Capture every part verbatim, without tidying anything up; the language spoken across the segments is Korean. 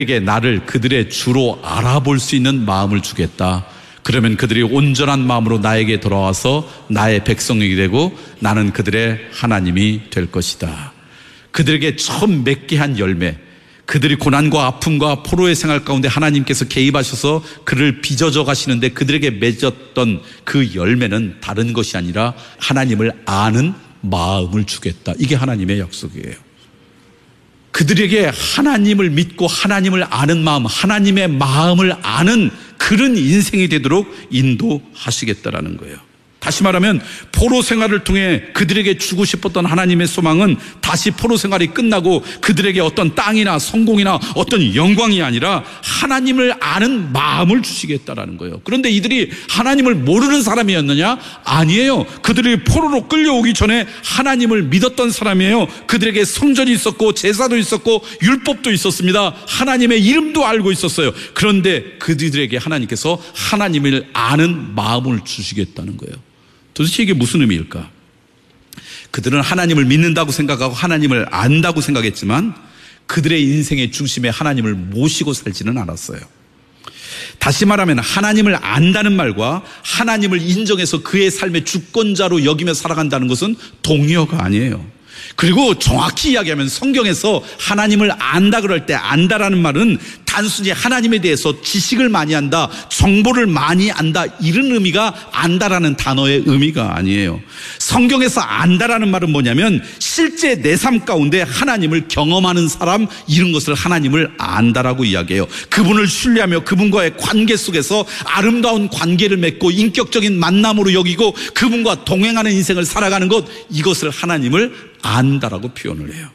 그들에게 나를 그들의 주로 알아볼 수 있는 마음을 주겠다. 그러면 그들이 온전한 마음으로 나에게 돌아와서 나의 백성이 되고 나는 그들의 하나님이 될 것이다. 그들에게 처음 맺게 한 열매, 그들이 고난과 아픔과 포로의 생활 가운데 하나님께서 개입하셔서 그를 빚어져 가시는데 그들에게 맺었던 그 열매는 다른 것이 아니라 하나님을 아는 마음을 주겠다. 이게 하나님의 약속이에요. 그들에게 하나님을 믿고 하나님을 아는 마음, 하나님의 마음을 아는 그런 인생이 되도록 인도하시겠다라는 거예요. 다시 말하면 포로 생활을 통해 그들에게 주고 싶었던 하나님의 소망은 다시 포로 생활이 끝나고 그들에게 어떤 땅이나 성공이나 어떤 영광이 아니라 하나님을 아는 마음을 주시겠다라는 거예요. 그런데 이들이 하나님을 모르는 사람이었느냐? 아니에요. 그들이 포로로 끌려오기 전에 하나님을 믿었던 사람이에요. 그들에게 성전이 있었고 제사도 있었고 율법도 있었습니다. 하나님의 이름도 알고 있었어요. 그런데 그들에게 하나님께서 하나님을 아는 마음을 주시겠다는 거예요. 도대체 이게 무슨 의미일까? 그들은 하나님을 믿는다고 생각하고 하나님을 안다고 생각했지만 그들의 인생의 중심에 하나님을 모시고 살지는 않았어요. 다시 말하면 하나님을 안다는 말과 하나님을 인정해서 그의 삶의 주권자로 여기며 살아간다는 것은 동의어가 아니에요. 그리고 정확히 이야기하면 성경에서 하나님을 안다 그럴 때 안다라는 말은 단순히 하나님에 대해서 지식을 많이 한다, 정보를 많이 안다 이런 의미가 안다라는 단어의 의미가 아니에요. 성경에서 안다라는 말은 뭐냐면 실제 내 삶 가운데 하나님을 경험하는 사람, 이런 것을 하나님을 안다라고 이야기해요. 그분을 신뢰하며 그분과의 관계 속에서 아름다운 관계를 맺고 인격적인 만남으로 여기고 그분과 동행하는 인생을 살아가는 것, 이것을 하나님을 안다라고 표현을 해요.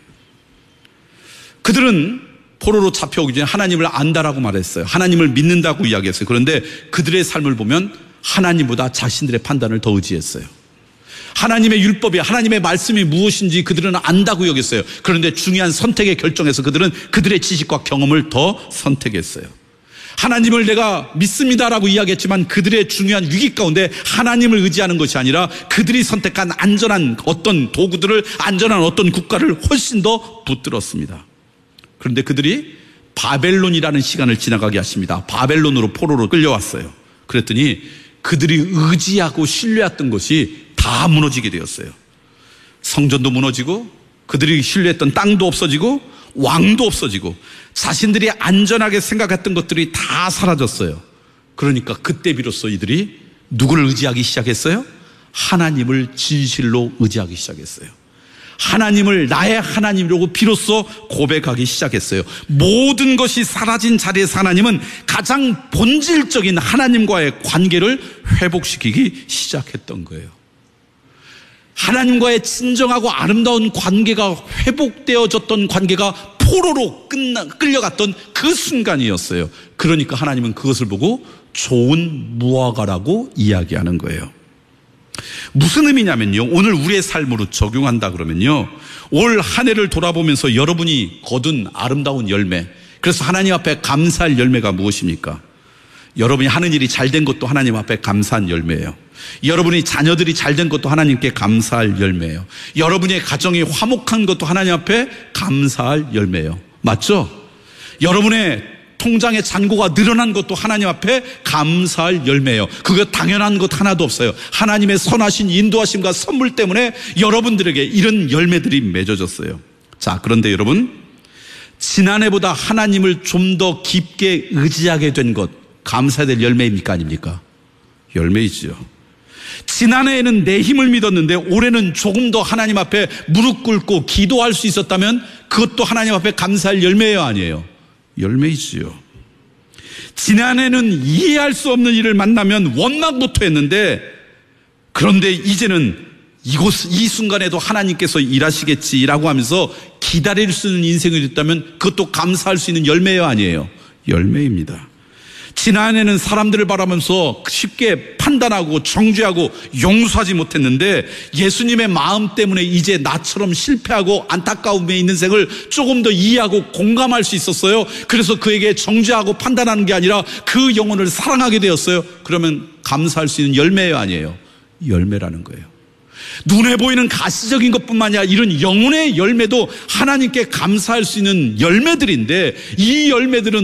그들은 포로로 잡혀오기 전에 하나님을 안다라고 말했어요. 하나님을 믿는다고 이야기했어요. 그런데 그들의 삶을 보면 하나님보다 자신들의 판단을 더 의지했어요. 하나님의 율법이, 하나님의 말씀이 무엇인지 그들은 안다고 여겼어요. 그런데 중요한 선택의 결정에서 그들은 그들의 지식과 경험을 더 선택했어요. 하나님을 내가 믿습니다라고 이야기했지만 그들의 중요한 위기 가운데 하나님을 의지하는 것이 아니라 그들이 선택한 안전한 어떤 도구들을, 안전한 어떤 국가를 훨씬 더 붙들었습니다. 그런데 그들이 바벨론이라는 시간을 지나가게 하십니다. 바벨론으로 포로로 끌려왔어요. 그랬더니 그들이 의지하고 신뢰했던 것이 다 무너지게 되었어요. 성전도 무너지고 그들이 신뢰했던 땅도 없어지고 왕도 없어지고 자신들이 안전하게 생각했던 것들이 다 사라졌어요. 그러니까 그때 비로소 이들이 누구를 의지하기 시작했어요? 하나님을 진실로 의지하기 시작했어요. 하나님을 나의 하나님이라고 비로소 고백하기 시작했어요. 모든 것이 사라진 자리에서 하나님은 가장 본질적인 하나님과의 관계를 회복시키기 시작했던 거예요. 하나님과의 진정하고 아름다운 관계가 회복되어졌던 관계가 포로로 끝나, 끌려갔던 그 순간이었어요. 그러니까 하나님은 그것을 보고 좋은 무화과라고 이야기하는 거예요. 무슨 의미냐면요, 오늘 우리의 삶으로 적용한다 그러면요, 올 한 해를 돌아보면서 여러분이 거둔 아름다운 열매, 그래서 하나님 앞에 감사할 열매가 무엇입니까? 여러분이 하는 일이 잘된 것도 하나님 앞에 감사한 열매예요. 여러분이 자녀들이 잘된 것도 하나님께 감사할 열매예요. 여러분의 가정이 화목한 것도 하나님 앞에 감사할 열매예요. 맞죠? 여러분의 통장의 잔고가 늘어난 것도 하나님 앞에 감사할 열매예요. 그거 당연한 것 하나도 없어요. 하나님의 선하신 인도하심과 선물 때문에 여러분들에게 이런 열매들이 맺어졌어요. 자, 그런데 여러분, 지난해보다 하나님을 좀 더 깊게 의지하게 된 것, 감사해야 될 열매입니까? 아닙니까? 열매이지요. 지난해에는 내 힘을 믿었는데 올해는 조금 더 하나님 앞에 무릎 꿇고 기도할 수 있었다면 그것도 하나님 앞에 감사할 열매예요, 아니에요? 열매이지요. 지난해는 이해할 수 없는 일을 만나면 원망부터 했는데 그런데 이제는 이곳, 이 순간에도 하나님께서 일하시겠지라고 하면서 기다릴 수 있는 인생이 됐다면 그것도 감사할 수 있는 열매예요, 아니에요? 열매입니다. 지난해는 사람들을 바라보면서 쉽게 판단하고 정죄하고 용서하지 못했는데 예수님의 마음 때문에 이제 나처럼 실패하고 안타까움에 있는 생을 조금 더 이해하고 공감할 수 있었어요. 그래서 그에게 정죄하고 판단하는 게 아니라 그 영혼을 사랑하게 되었어요. 그러면 감사할 수 있는 열매예요, 아니에요? 열매라는 거예요. 눈에 보이는 가시적인 것뿐만 아니라 이런 영혼의 열매도 하나님께 감사할 수 있는 열매들인데, 이 열매들은